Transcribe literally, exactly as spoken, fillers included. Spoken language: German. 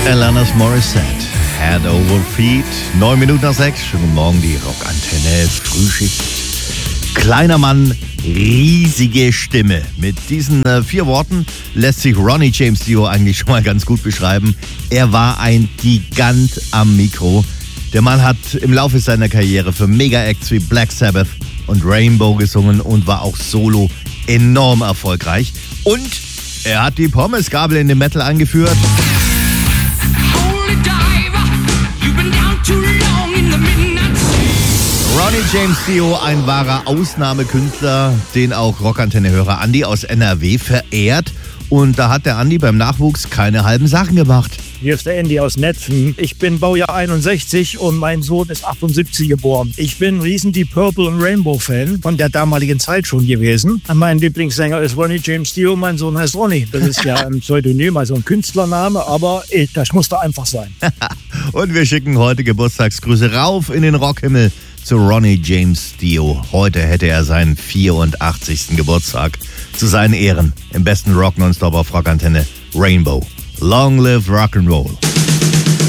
Alanis Morissette, Head Over Feet. Neun Minuten nach sechs. Schönen guten Morgen, die Rockantenne Frühschicht. Kleiner Mann, riesige Stimme. Mit diesen äh, vier Worten lässt sich Ronnie James Dio eigentlich schon mal ganz gut beschreiben. Er war ein Gigant am Mikro. Der Mann hat im Laufe seiner Karriere für Mega-Acts wie Black Sabbath und Rainbow gesungen und war auch solo enorm erfolgreich. Und er hat die Pommesgabel in den Metal eingeführt. Ronnie James Dio, ein wahrer Ausnahmekünstler, den auch Rockantenne-Hörer Andi aus N R W verehrt. Und da hat der Andi beim Nachwuchs keine halben Sachen gemacht. Hier ist der Andy aus Netfen. Ich bin Baujahr einundsechzig und mein Sohn ist achtundsiebzig geboren. Ich bin ein riesen Deep Purple und Rainbow-Fan von der damaligen Zeit schon gewesen. Mein Lieblingssänger ist Ronnie James Dio, mein Sohn heißt Ronnie. Das ist ja ein Pseudonym, also ein Künstlername, aber das musste einfach sein. Und wir schicken heute Geburtstagsgrüße rauf in den Rockhimmel zu Ronnie James Dio. Heute hätte er seinen vierundachtzigsten Geburtstag. Zu seinen Ehren im besten Rock Nonstop auf Rockantenne Rainbow. Long live Rock'n'Roll.